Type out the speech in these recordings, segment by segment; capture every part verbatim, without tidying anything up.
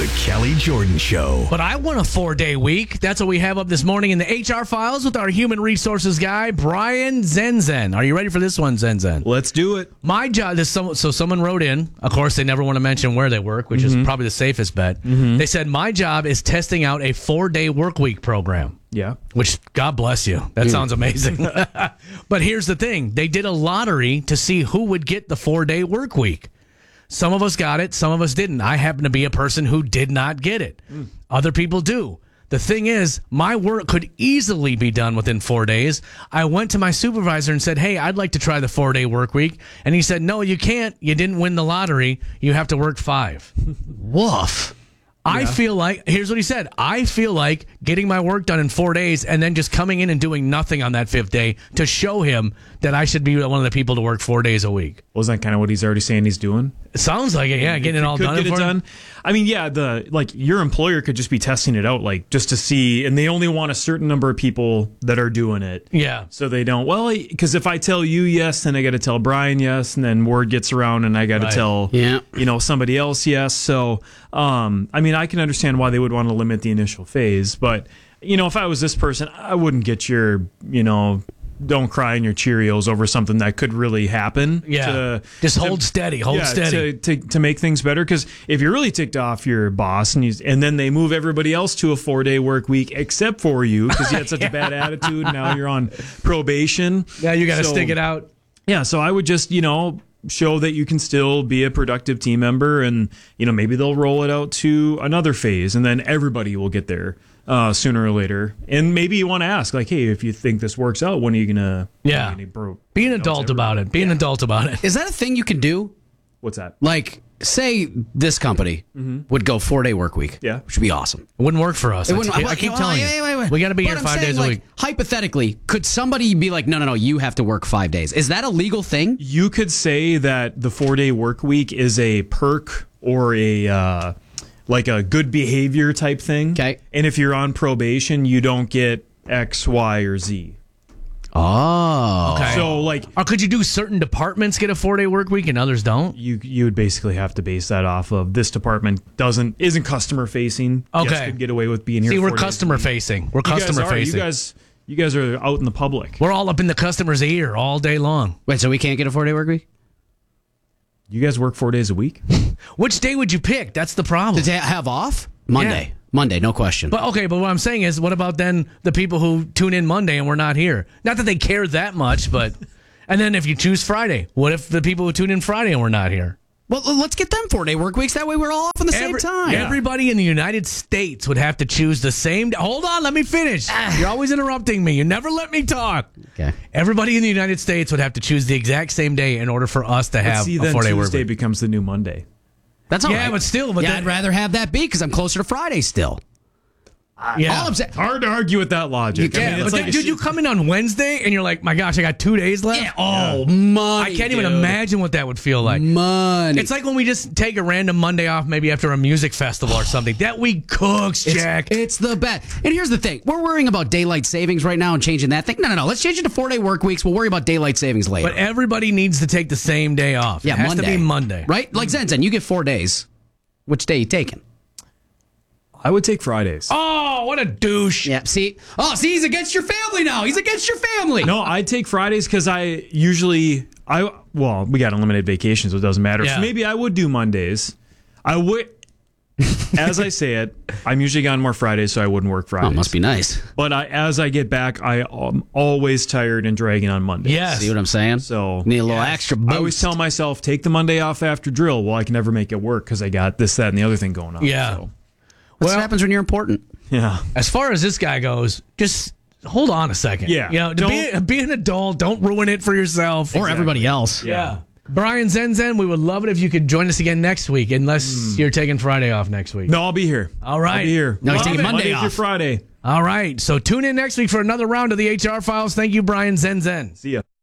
The Kelly Jordan Show. But I want a four-day week. That's what we have up this morning in the H R Files with our human resources guy, Brian Zenzen. Are you ready for this one, Zenzen? Let's do it. My job is some, so someone wrote in. Of course, they never want to mention where they work, which mm-hmm. is probably the safest bet. Mm-hmm. They said, my job is testing out a four-day work week program. Yeah. Which, God bless you. That mm. sounds amazing. But here's the thing. They did a lottery to see who would get the four-day work week. Some of us got it. Some of us didn't. I happen to be a person who did not get it. Mm. Other people do. The thing is, my work could easily be done within four days. I went to my supervisor and said, hey, I'd like to try the four-day work week. And he said, no, you can't. You didn't win the lottery. You have to work five. Woof. I yeah. feel like, here's what he said, I feel like getting my work done in four days and then just coming in and doing nothing on that fifth day to show him that I should be one of the people to work four days a week. Wasn't that kind of what he's already saying he's doing? It sounds like it, yeah, getting it all could done. Get it for done. Him. I mean, yeah, the like your employer could just be testing it out, like just to see, and they only want a certain number of people that are doing it. Yeah. So they don't, well, because if I tell you yes, then I got to tell Brian yes, and then word gets around and I got to right. tell, yeah. you know, somebody else yes. So, um, I mean, I can understand why they would want to limit the initial phase, but, you know, if I was this person, I wouldn't get your, you know, don't cry in your Cheerios over something that could really happen. Yeah. To, Just to, hold steady, hold yeah, steady. To, to, to make things better. Because if you're really ticked off your boss and you, and then they move everybody else to a four-day work week except for you because you had such yeah. a bad attitude, now you're on probation. Yeah, you got to so, stick it out. Yeah, so I would just, you know, show that you can still be a productive team member, and, you know, maybe they'll roll it out to another phase, and then everybody will get there uh, sooner or later. And maybe you want to ask, like, hey, if you think this works out, when are you going to... Yeah, bro- be an adult about it. Be yeah. an adult about it. Is that a thing you can do? What's that? Like, say this company mm-hmm. would go four-day work week. Yeah. Which would be awesome. It wouldn't work for us. It wouldn't, I, well, I keep well, telling wait, you. Wait, wait. We got to be but here I'm five saying, days a like, week. Hypothetically, could somebody be like, no, no, no, you have to work five days? Is that a legal thing? You could say that the four-day work week is a perk or a... Uh, like a good behavior type thing. Okay. And if you're on probation, you don't get X, Y, or Z. Oh. Okay. So, like... Or could you do certain departments get a four-day work week and others don't? You you would basically have to base that off of this department doesn't isn't customer-facing. Okay. Yes, could get away with being here See, we're four customer-facing. We're you customer-facing. You guys, you guys are out in the public. We're all up in the customer's ear all day long. Wait, so we can't get a four-day work week? You guys work four days a week? Which day would you pick? That's the problem. Did they have off? Monday. Yeah. Monday, no question. But okay, but what I'm saying is, what about then the people who tune in Monday and we're not here? Not that they care that much, but... And then if you choose Friday, what if the people who tune in Friday and we're not here? Well, let's get them four-day work weeks. That way we're all off on the Every, same time. Everybody in the United States would have to choose the same... Hold on, let me finish. You're always interrupting me. You never let me talk. Okay. Everybody in the United States would have to choose the exact same day in order for us to have see, a four-day work week. Tuesday becomes the new Monday. That's all yeah, right. but still... But yeah, then, I'd rather have that be because I'm closer to Friday still. Yeah. All I'm saying, hard to argue with that logic. Yeah, I mean, but it's then, like, dude, you come in on Wednesday and you're like, my gosh, I got two days left. Yeah, oh, money, I can't dude. even imagine what that would feel like. Money. It's like when we just take a random Monday off, maybe after a music festival or something. That week cooks, Jack. It's, it's the best. And here's the thing: we're worrying about daylight savings right now and changing that thing. No, no, no. Let's change it to four-day work weeks. We'll worry about daylight savings later. But everybody needs to take the same day off. Yeah, it has Monday. to be Monday, right? Like Zen Zen, you get four days. Which day you taking? I would take Fridays. Oh, what a douche. Yeah, see? Oh, see, he's against your family now. He's against your family. No, I take Fridays because I usually, I well, we got unlimited vacations, so it doesn't matter. Yeah. So maybe I would do Mondays. I would, as I say it, I'm usually gone more Fridays, so I wouldn't work Fridays. Oh, must be nice. But I, as I get back, I am always tired and dragging on Mondays. Yes. See what I'm saying? So need a little yes. extra boost. I always tell myself, take the Monday off after drill. Well, I can never make it work because I got this, that, and the other thing going on. Yeah. So. What Well- happens when you're important? Yeah. As far as this guy goes, just hold on a second. Yeah. You know, to be, be an adult, don't ruin it for yourself. Or exactly. everybody else. Yeah. yeah. Brian Zenzen, we would love it if you could join us again next week, unless mm. you're taking Friday off next week. No, I'll be here. All right. I'll be here. No, he's Love taking it. Monday Monday off. through Friday. All right. So tune in next week for another round of the H R Files. Thank you, Brian Zenzen. See ya.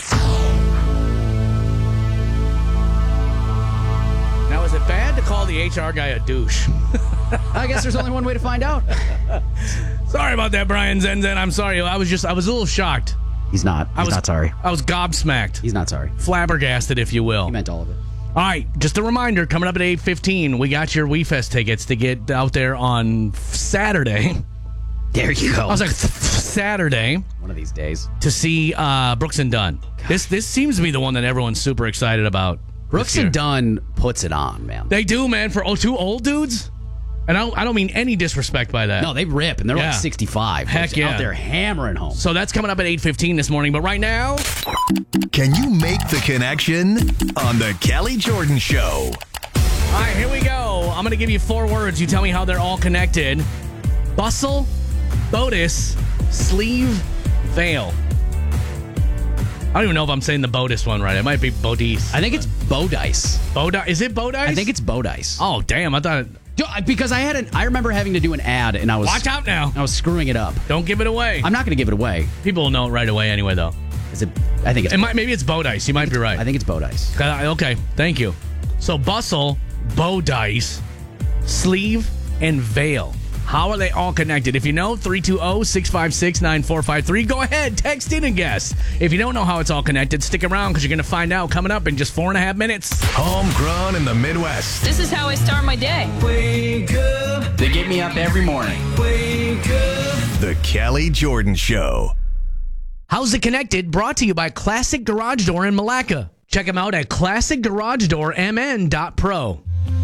Now, is it bad to call the H R guy a douche? I guess there's only one way to find out. Sorry about that, Brian Zenzen. I'm sorry. I was just, I was a little shocked. He's not. He's I was not sorry. I was gobsmacked. He's not sorry. Flabbergasted, if you will. He meant all of it. All right, just a reminder, coming up at eight fifteen, we got your WeFest tickets to get out there on Saturday. There you go. I was like, Saturday. One of these days. To see uh, Brooks and Dunn. This this seems to be the one that everyone's super excited about. Brooks and Dunn puts it on, man. They do, man, for oh, two old dudes. And I don't, I don't mean any disrespect by that. No, they rip, and they're Yeah. like sixty-five. Heck They're yeah. out there hammering home. So that's coming up at eight fifteen this morning. But right now, Can you make the connection on the Kelly Jordan Show? all right, here we go. I'm going to give you four words. You tell me how they're all connected. Bustle, Botus, Sleeve, Veil. I don't even know if I'm saying the Botus one right. It might be Bodis. I think it's Bodice. Bodi- Is it Bodice? I think it's Bodice. Oh, damn. I thought it... Yo, Because I had an, I remember having to do an ad, and I was Watch out now. I was screwing it up. Don't give it away. I'm not going to give it away. People will know it right away anyway, though. Is it? I think it's. It might, maybe it's Bodice. You might be right. I think it's Bodice. Uh, Okay, thank you. So Bustle, Bodice, Sleeve, and Veil. How are they all connected? If you know, three two zero, six five six, nine four five three. Go ahead, text in and guess. If you don't know how it's all connected, stick around because you're going to find out coming up in just four and a half minutes. Homegrown in the Midwest. This is how I start my day. Wake up, They get me up every morning. wake up. The Kelly Jordan Show. How's it connected? Brought to you by Classic Garage Door in Malacca. Check them out at classic garage door m n dot pro.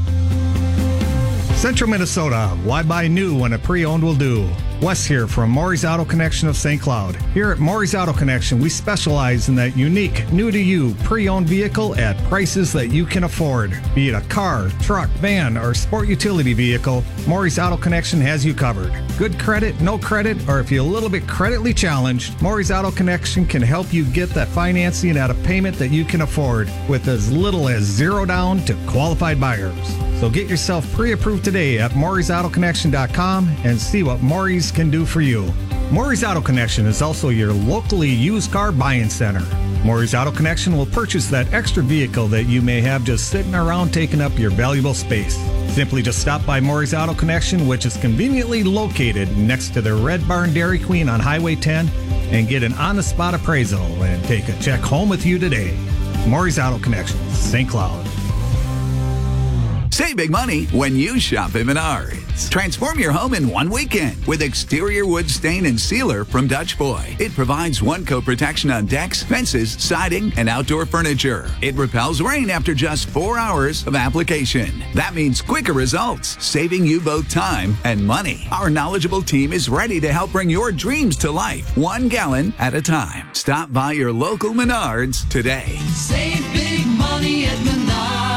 Central Minnesota, why buy new when a pre-owned will do? Wes here from Maury's Auto Connection of Saint Cloud. Here at Maury's Auto Connection, we specialize in that unique, new-to-you, pre-owned vehicle at prices that you can afford. Be it a car, truck, van, or sport utility vehicle, Maury's Auto Connection has you covered. Good credit, no credit, or if you're a little bit creditly challenged, Maury's Auto Connection can help you get that financing at a payment that you can afford with as little as zero down to qualified buyers. So get yourself pre-approved today at Maury's Auto Connection dot com and see what Maury's can do for you. Maury's Auto Connection is also your locally used car buying center. Maury's Auto Connection will purchase that extra vehicle that you may have just sitting around taking up your valuable space. Simply just stop by Maury's Auto Connection, which is conveniently located next to the Red Barn Dairy Queen on Highway ten, and get an on-the-spot appraisal and take a check home with you today. Maury's Auto Connection, Saint Cloud. Save big money when you shop at Menards. Transform your home in one weekend with exterior wood stain and sealer from Dutch Boy. It provides one-coat protection on decks, fences, siding, and outdoor furniture. It repels rain after just four hours of application. That means quicker results, saving you both time and money. Our knowledgeable team is ready to help bring your dreams to life, one gallon at a time. Stop by your local Menards today. Save big money at Menards.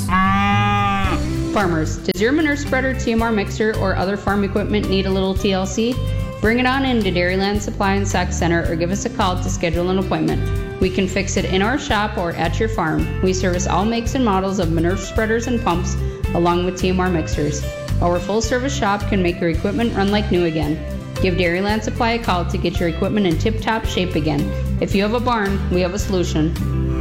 Farmers, does your manure spreader, T M R mixer, or other farm equipment need a little T L C? Bring it on into Dairyland Supply and Sack Center or give us a call to schedule an appointment. We can fix it in our shop or at your farm. We service all makes and models of manure spreaders and pumps, along with T M R mixers. Our full-service shop can make your equipment run like new again. Give Dairyland Supply a call to get your equipment in tip-top shape again. If you have a barn, we have a solution.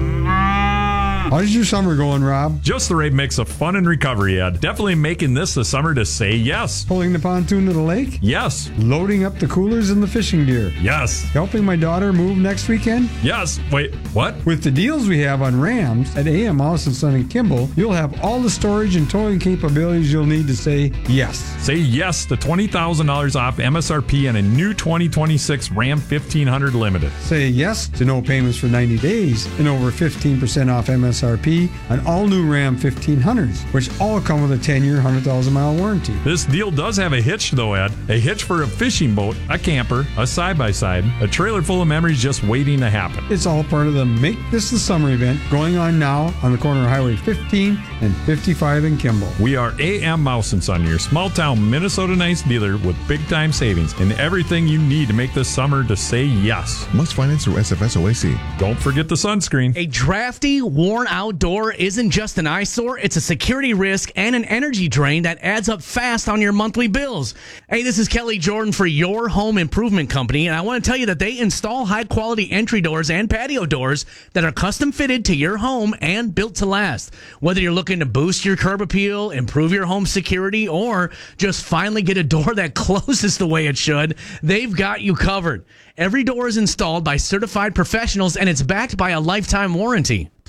How's your summer going, Rob? Just the right mix of fun and recovery, Ed. Definitely making this the summer to say yes. Pulling the pontoon to the lake? Yes. Loading up the coolers and the fishing gear? Yes. Helping my daughter move next weekend? Yes. Wait, what? With the deals we have on Rams at A M House and Son and Kimball, you'll have all the storage and towing capabilities you'll need to say yes. Say yes to twenty thousand dollars off M S R P and a new twenty twenty-six Ram fifteen hundred Limited. Say yes to no payments for ninety days and over fifteen percent off M S R P on all new Ram fifteen hundreds, which all come with a ten-year, one hundred thousand mile warranty. This deal does have a hitch, though, Ed. A hitch for a fishing boat, a camper, a side-by-side, a trailer full of memories just waiting to happen. It's all part of the Make This the Summer event going on now on the corner of Highway fifteen and fifty-five in Kimball. We are A M Mouse and Son, your small-town Minnesota Nice dealer with big-time savings and everything you need to make this summer to say yes. Must finance through S F S O A C. Don't forget the sunscreen. A drafty, worn-out door isn't just an eyesore, it's a security risk and an energy drain that adds up fast on your monthly bills. Hey, this is Kelly Jordan for Your Home Improvement Company, and I want to tell you that they install high-quality entry doors and patio doors that are custom-fitted to your home and built to last. Whether you're looking to boost your curb appeal, improve your home security, or just finally get a door that closes the way it should, they've got you covered. Every door is installed by certified professionals, and it's backed by a lifetime warranty.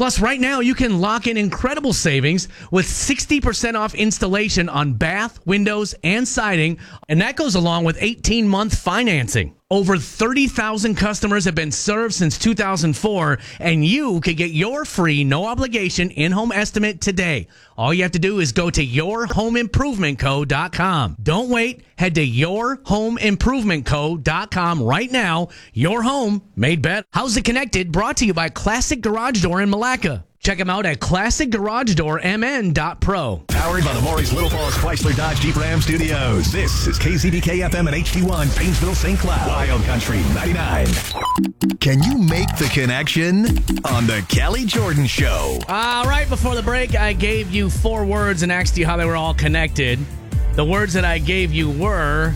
Plus, right now, you can lock in incredible savings with sixty percent off installation on bath, windows, and siding, and that goes along with eighteen-month financing. Over thirty thousand customers have been served since two thousand four, and you can get your free, no-obligation in-home estimate today. All you have to do is go to your home improvement co dot com. Don't wait. Head to your home improvement co dot com right now. Your home made better. How's It Connected? Brought to you by Classic Garage Door in Malacca. Check them out at classic garage door m n dot pro. Powered by the Maury's Little Falls Chrysler Dodge Jeep Ram Studios. This is K Z B K F M and H D one, Painesville, Saint Cloud. Wild Country ninety-nine. Can you make the connection on the Kelly Jordan Show? All right, before the break, I gave you four words and asked you how they were all connected. The words that I gave you were...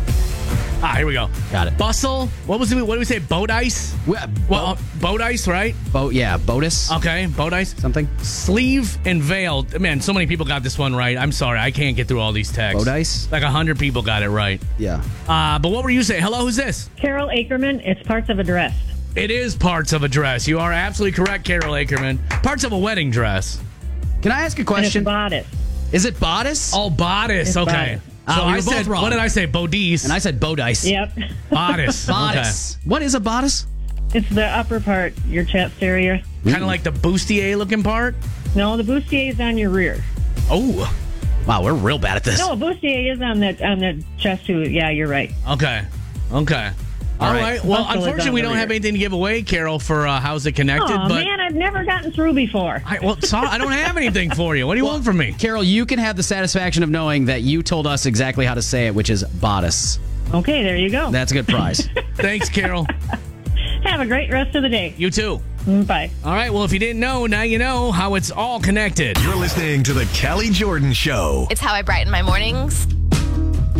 Ah, here we go. Got it. Bustle. What was it? What did we say? Boat ice? Well, well uh, boat ice, right? Boat, yeah, boatus. Okay, boat ice. Something. Sleeve and veil. Man, so many people got this one right. I'm sorry, I can't get through all these texts. Boat ice? Like a hundred people got it right. Yeah. Uh, but what were you saying? Hello, who's this? Carol Ackerman. It's parts of a dress. It is parts of a dress. You are absolutely correct, Carol Ackerman. Parts of a wedding dress. Can I ask a question? And it's bodice. Is it bodice? Oh, bodice. It's okay. bodice. So Uh, we I were both said, wrong. what did I say? Bodice. And I said bodice. Yep. Bodice. Bodice. What is a bodice? It's the upper part, your chest area. Kind of like the bustier looking part? No, the bustier is on your rear. Oh. Wow, we're real bad at this. No, a bustier is on the on the chest too. Yeah, you're right. Okay. Okay. All, All right. right. Well, Bustle is unfortunately, on we the don't rear. have anything to give away, Carol, for uh, How's It Connected. Oh, but man, I've never gotten through before. I, well, sorry, I don't have anything for you. What do you Well, want from me? Carol, you can have the satisfaction of knowing that you told us exactly how to say it, which is bodice. Okay, there you go. That's a good prize. Thanks, Carol. Have a great rest of the day. You too. Bye. All right. Well, if you didn't know, now you know how it's all connected. You're listening to the Kelly Jordan Show. It's how I brighten my mornings.